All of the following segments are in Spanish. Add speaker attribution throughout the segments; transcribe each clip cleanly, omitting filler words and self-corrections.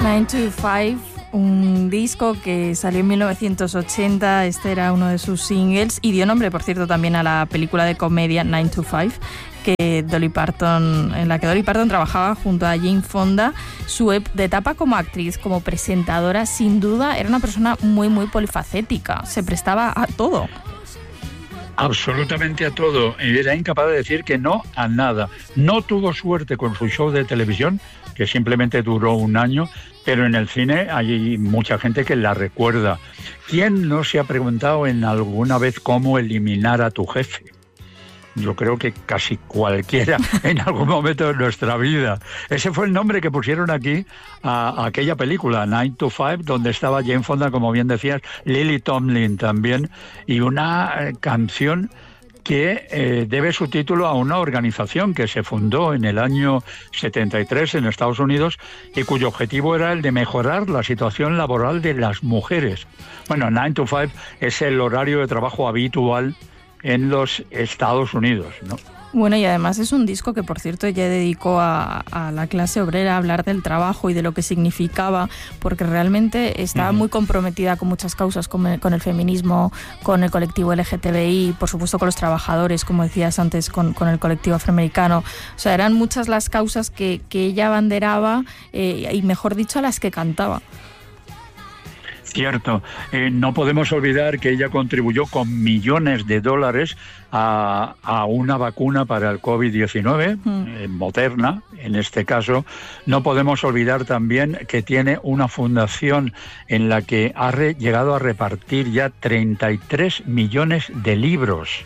Speaker 1: 9 to 5, un disco que salió en 1980, este era uno de sus singles y dio nombre, por cierto, también a la película de comedia 9 to 5, en la que Dolly Parton trabajaba junto a Jane Fonda. Su etapa como actriz, como presentadora, sin duda era una persona muy, muy polifacética, se prestaba a todo.
Speaker 2: Absolutamente a todo. Era incapaz de decir que no a nada. No tuvo suerte con su show de televisión, que simplemente duró un año, pero en el cine hay mucha gente que la recuerda. ¿Quién no se ha preguntado en alguna vez cómo eliminar a tu jefe? Yo creo que casi cualquiera en algún momento de nuestra vida. Ese fue el nombre que pusieron aquí a aquella película, 9 to 5, donde estaba Jane Fonda, como bien decías, Lily Tomlin también, y una canción que debe su título a una organización que se fundó en el año 73 en Estados Unidos y cuyo objetivo era el de mejorar la situación laboral de las mujeres. Bueno, 9 to 5 es el horario de trabajo habitual en los Estados Unidos, ¿no?
Speaker 1: Bueno, y además es un disco que, por cierto, ella dedicó a la clase obrera, a hablar del trabajo y de lo que significaba, porque realmente estaba muy comprometida con muchas causas, con el feminismo, con el colectivo LGTBI, por supuesto con los trabajadores, como decías antes, con el colectivo afroamericano. O sea, eran muchas las causas que ella abanderaba y, mejor dicho, a las que cantaba.
Speaker 2: Cierto. No podemos olvidar que ella contribuyó con millones de dólares a una vacuna para el COVID-19, Moderna, en este caso. No podemos olvidar también que tiene una fundación en la que ha llegado a repartir ya 33 millones de libros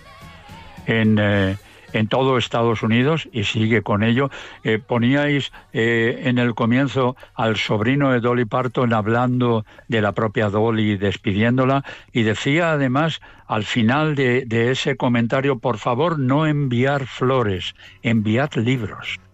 Speaker 2: en todo Estados Unidos y sigue con ello. Poníais en el comienzo al sobrino de Dolly Parton hablando de la propia Dolly, despidiéndola, y decía además al final de ese comentario: por favor, no enviar flores, enviad libros.